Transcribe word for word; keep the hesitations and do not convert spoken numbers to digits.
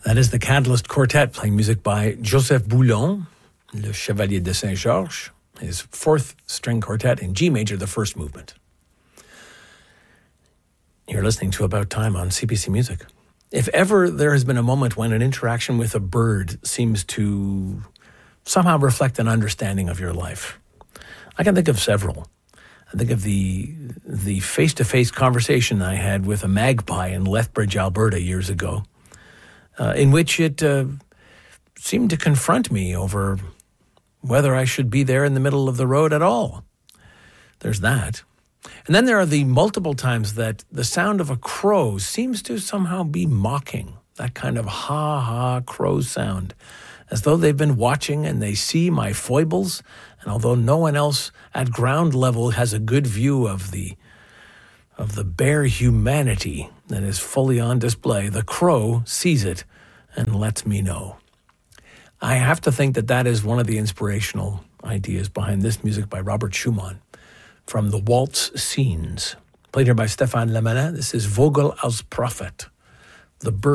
That is the Catalyst Quartet playing music by Joseph Boulon, Le Chevalier de Saint-Georges, his fourth string quartet in G major, the first movement. You're listening to About Time on C B C Music. If ever there has been a moment when an interaction with a bird seems to somehow reflect an understanding of your life, I can think of several. I think of the the face-to-face conversation I had with a magpie in Lethbridge, Alberta years ago, uh, in which it uh, seemed to confront me over whether I should be there in the middle of the road at all. There's that. And then there are the multiple times that the sound of a crow seems to somehow be mocking, that kind of ha-ha crow sound, as though they've been watching and they see my foibles, and although no one else at ground level has a good view of the of the bare humanity that is fully on display, the crow sees it and lets me know. I have to think that that is one of the inspirational ideas behind this music by Robert Schumann from the Waltz Scenes, played here by Stéphane Lamallin. This is Vogel als Prophet, the bird.